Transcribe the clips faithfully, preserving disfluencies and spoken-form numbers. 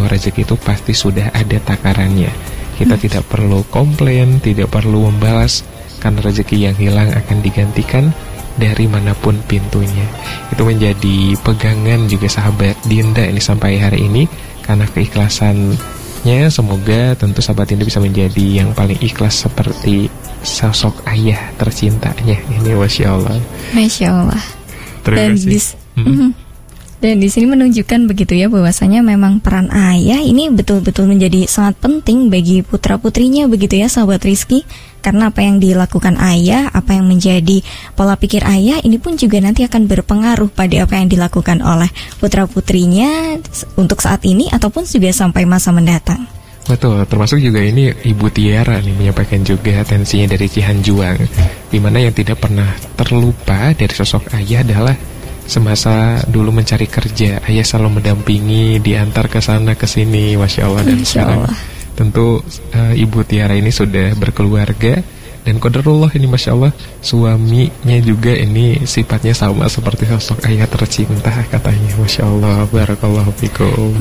bahwa rezeki itu pasti sudah ada takarannya. Kita hmm. tidak perlu komplain, tidak perlu membalas, karena rezeki yang hilang akan digantikan dari manapun pintunya. Itu menjadi pegangan juga sahabat Dinda ini sampai hari ini. Karena keikhlasannya, semoga tentu sahabat Dinda bisa menjadi yang paling ikhlas seperti sosok ayah tercintanya. Ini Masya Allah. Masya Allah. Terima kasih. Hmm. Dan di sini menunjukkan begitu ya, bahwasanya memang peran ayah ini betul-betul menjadi sangat penting bagi putra-putrinya begitu ya sahabat Rizky. Karena apa yang dilakukan ayah, apa yang menjadi pola pikir ayah, ini pun juga nanti akan berpengaruh pada apa yang dilakukan oleh putra-putrinya untuk saat ini ataupun juga sampai masa mendatang. Betul, termasuk juga ini Ibu Tiara nih menyampaikan juga atensinya dari Cihanjuang, dimana yang tidak pernah terlupa dari sosok ayah adalah semasa dulu mencari kerja, ayah selalu mendampingi, diantar ke sana ke sini, Masya Allah. Dan Masya sekarang Allah. tentu uh, Ibu Tiara ini sudah berkeluarga, dan qadarullah ini Masya Allah, suaminya juga ini sifatnya sama seperti sosok ayah tercinta katanya. Masya Allah, barakallahu fikum.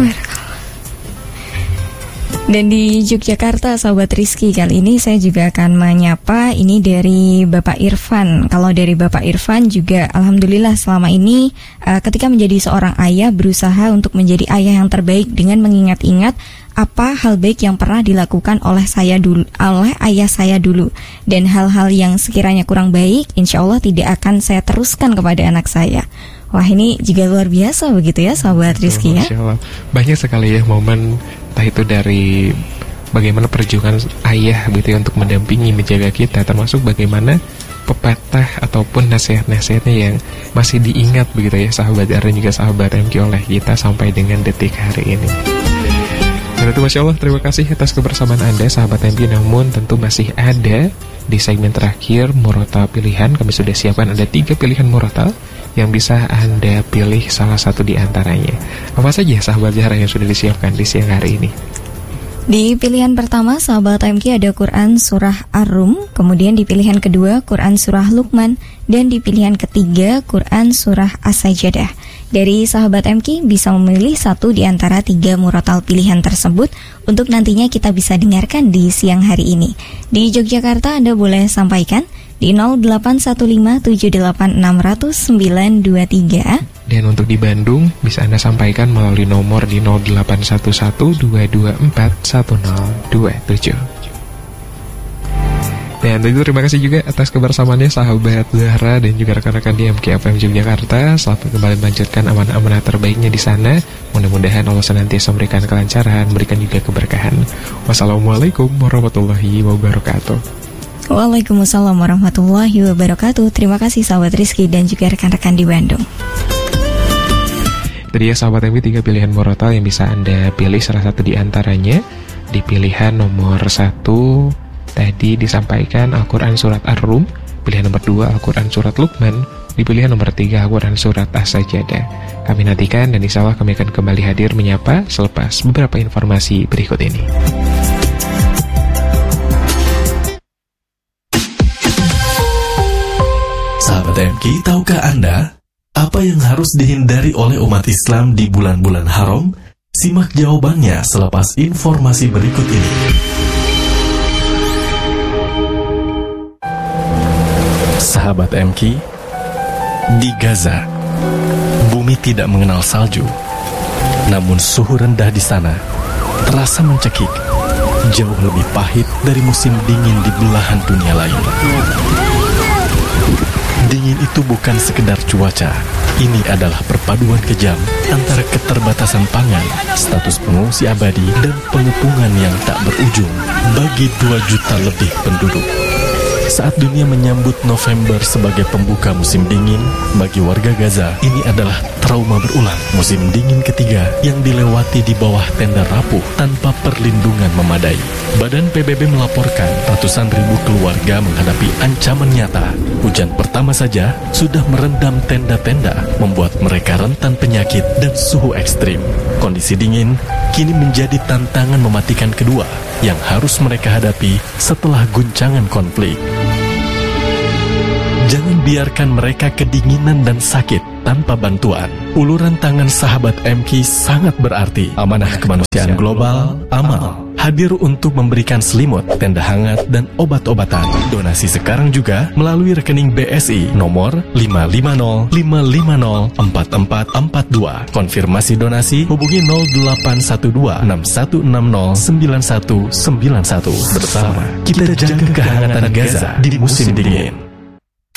Dan di Yogyakarta sahabat Rizky, kali ini saya juga akan menyapa ini dari Bapak Irfan. Kalau dari Bapak Irfan juga alhamdulillah selama ini uh, ketika menjadi seorang ayah berusaha untuk menjadi ayah yang terbaik dengan mengingat-ingat apa hal baik yang pernah dilakukan oleh saya dulu, oleh ayah saya dulu, dan hal-hal yang sekiranya kurang baik insya Allah tidak akan saya teruskan kepada anak saya. Wah, ini juga luar biasa begitu ya sahabat Rizky ya. Masya Allah. Banyak sekali ya momen, entah itu dari bagaimana perjuangan ayah gitu ya untuk mendampingi, menjaga kita, termasuk bagaimana pepatah ataupun nasihat-nasihatnya yang masih diingat begitu ya sahabat dan juga sahabat M Q oleh kita sampai dengan detik hari ini. Dan itu Masya Allah, terima kasih atas kebersamaan Anda sahabat M Q. Namun tentu masih ada di segmen terakhir murotal pilihan. Kami sudah siapkan ada tiga pilihan murotal yang bisa Anda pilih salah satu di antaranya. Apa saja sahabat Zahra yang sudah disiapkan di siang hari ini? Di pilihan pertama sahabat M K ada Quran Surah Ar-Rum, kemudian di pilihan kedua Quran Surah Luqman, dan di pilihan ketiga Quran Surah As-Sajdah. Dari sahabat M K bisa memilih satu di antara tiga murotal pilihan tersebut untuk nantinya kita bisa dengarkan di siang hari ini. Di Yogyakarta Anda boleh sampaikan di nol delapan satu lima tujuh delapan enam nol nol sembilan dua tiga. Dan untuk di Bandung bisa Anda sampaikan melalui nomor di nol delapan satu satu dua dua empat satu nol dua tujuh. Dan tentu terima kasih juga atas kebersamaannya sahabat Zahra dan juga rekan-rekan di M K F M Yogyakarta. Selamat kembali melanjutkan amanah-amanah terbaiknya di sana. Mudah-mudahan Allah senantiasa memberikan kelancaran, memberikan juga keberkahan. Wassalamualaikum warahmatullahi wabarakatuh. Waalaikumsalam warahmatullahi wabarakatuh. Terima kasih sahabat Rizky dan juga rekan-rekan di Bandung. Tadi ya sahabat M K, tiga pilihan murotal yang bisa Anda pilih salah satu di antaranya. Di pilihan nomor satu tadi disampaikan Al-Quran Surat Ar-Rum. Pilihan nomor dua Al-Quran Surat Luqman. Di pilihan nomor tiga Al-Quran Surat As-Sajdah. Kami nantikan dan insya Allah kami akan kembali hadir menyapa selepas beberapa informasi berikut ini. Sahabat M K, tahukah Anda apa yang harus dihindari oleh umat Islam di bulan-bulan haram? Simak jawabannya selepas informasi berikut ini. Sahabat M K, di Gaza, bumi tidak mengenal salju. Namun suhu rendah di sana terasa mencekik, jauh lebih pahit dari musim dingin di belahan dunia lain. Dingin itu bukan sekedar cuaca. Ini adalah perpaduan kejam antara keterbatasan pangan, status pengungsi abadi, dan pengepungan yang tak berujung bagi dua juta lebih penduduk. Saat dunia menyambut November sebagai pembuka musim dingin, bagi warga Gaza, ini adalah trauma berulang. Musim dingin ketiga yang dilewati di bawah tenda rapuh tanpa perlindungan memadai. Badan P B B melaporkan ratusan ribu keluarga menghadapi ancaman nyata. Hujan pertama saja sudah merendam tenda-tenda, membuat mereka rentan penyakit dan suhu ekstrim. Kondisi dingin kini menjadi tantangan mematikan kedua yang harus mereka hadapi setelah guncangan konflik. Jangan biarkan mereka kedinginan dan sakit tanpa bantuan. Uluran tangan sahabat M K sangat berarti. Amanah Kemanusiaan Global, Amal, hadir untuk memberikan selimut, tenda hangat, dan obat-obatan. Donasi sekarang juga melalui rekening B S I nomor lima lima nol lima lima nol empat empat empat dua. Konfirmasi donasi hubungi nol delapan satu dua enam satu enam nol sembilan satu sembilan satu. Bersama kita jaga kehangatan Gaza di musim dingin.